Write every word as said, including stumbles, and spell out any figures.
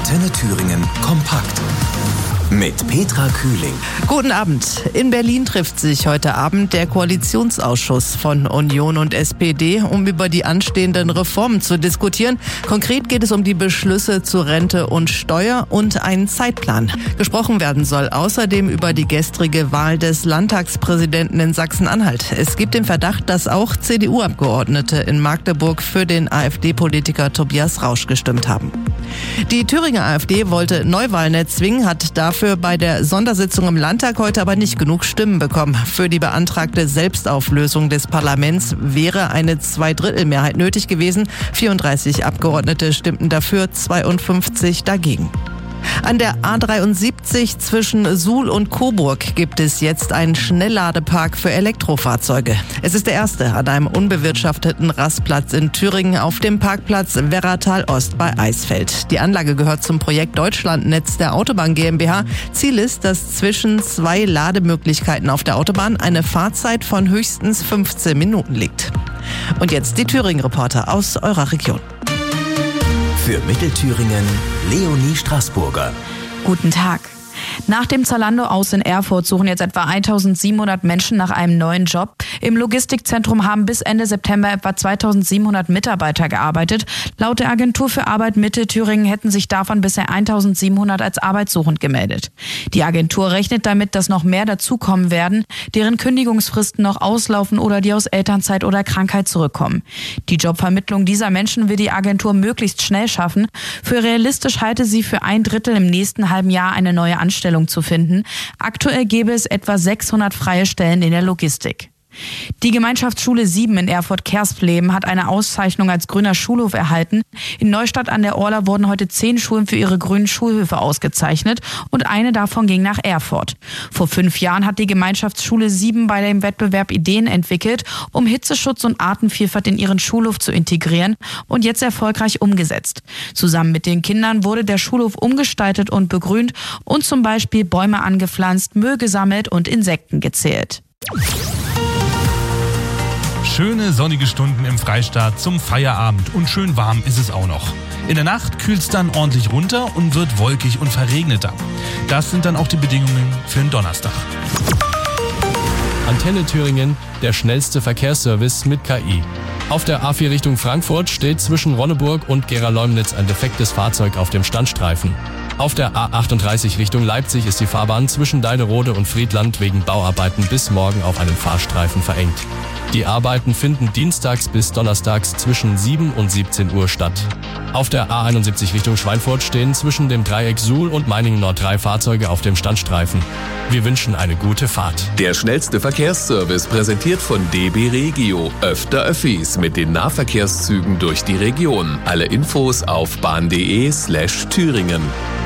Antenne Thüringen kompakt. Mit Petra Kühling. Guten Abend. In Berlin trifft sich heute Abend der Koalitionsausschuss von Union und S P D, um über die anstehenden Reformen zu diskutieren. Konkret geht es um die Beschlüsse zu Rente und Steuer und einen Zeitplan. Gesprochen werden soll außerdem über die gestrige Wahl des Landtagspräsidenten in Sachsen-Anhalt. Es gibt den Verdacht, dass auch C D U-Abgeordnete in Magdeburg für den AfD-Politiker Tobias Rausch gestimmt haben. Die Thüringer AfD wollte Neuwahlen erzwingen, hat dafür bei der Sondersitzung im Landtag heute aber nicht genug Stimmen bekommen. Für die beantragte Selbstauflösung des Parlaments wäre eine Zweidrittelmehrheit nötig gewesen. vierunddreißig Abgeordnete stimmten dafür, zweiundfünfzig dagegen. An der A dreiundsiebzig zwischen Suhl und Coburg gibt es jetzt einen Schnellladepark für Elektrofahrzeuge. Es ist der erste an einem unbewirtschafteten Rastplatz in Thüringen auf dem Parkplatz Werratal Ost bei Eisfeld. Die Anlage gehört zum Projekt Deutschlandnetz der Autobahn GmbH. Ziel ist, dass zwischen zwei Lademöglichkeiten auf der Autobahn eine Fahrzeit von höchstens fünfzehn Minuten liegt. Und jetzt die Thüringen-Reporter aus eurer Region. Für Mittelthüringen Leonie Straßburger. Guten Tag. Nach dem Zalando-Aus in Erfurt suchen jetzt etwa eintausendsiebenhundert Menschen nach einem neuen Job. Im Logistikzentrum haben bis Ende September etwa zweitausendsiebenhundert Mitarbeiter gearbeitet. Laut der Agentur für Arbeit Mitte-Thüringen hätten sich davon bisher eintausendsiebenhundert als arbeitssuchend gemeldet. Die Agentur rechnet damit, dass noch mehr dazukommen werden, deren Kündigungsfristen noch auslaufen oder die aus Elternzeit oder Krankheit zurückkommen. Die Jobvermittlung dieser Menschen will die Agentur möglichst schnell schaffen. Für realistisch halte sie für ein Drittel im nächsten halben Jahr eine neue Anstellung zu finden. Aktuell gäbe es etwa sechshundert freie Stellen in der Logistik. Die Gemeinschaftsschule sieben in Erfurt-Kersfleben hat eine Auszeichnung als grüner Schulhof erhalten. In Neustadt an der Orla wurden heute zehn Schulen für ihre grünen Schulhöfe ausgezeichnet und eine davon ging nach Erfurt. Vor fünf Jahren hat die Gemeinschaftsschule sieben bei dem Wettbewerb Ideen entwickelt, um Hitzeschutz und Artenvielfalt in ihren Schulhof zu integrieren und jetzt erfolgreich umgesetzt. Zusammen mit den Kindern wurde der Schulhof umgestaltet und begrünt und zum Beispiel Bäume angepflanzt, Müll gesammelt und Insekten gezählt. Schöne sonnige Stunden im Freistaat zum Feierabend und schön warm ist es auch noch. In der Nacht kühlt es dann ordentlich runter und wird wolkig und verregneter. Das sind dann auch die Bedingungen für den Donnerstag. Antenne Thüringen, der schnellste Verkehrsservice mit K I. Auf der A vier Richtung Frankfurt steht zwischen Ronneburg und Gera-Leumnitz ein defektes Fahrzeug auf dem Standstreifen. Auf der A achtunddreißig Richtung Leipzig ist die Fahrbahn zwischen Deilerode und Friedland wegen Bauarbeiten bis morgen auf einen Fahrstreifen verengt. Die Arbeiten finden dienstags bis donnerstags zwischen sieben und siebzehn Uhr statt. Auf der A einundsiebzig Richtung Schweinfurt stehen zwischen dem Dreieck Suhl und Meiningen Nord drei Fahrzeuge auf dem Standstreifen. Wir wünschen eine gute Fahrt. Der schnellste Verkehrsservice präsentiert von D B Regio. Öfter Öffis mit den Nahverkehrszügen durch die Region. Alle Infos auf bahn punkt de slash Thüringen.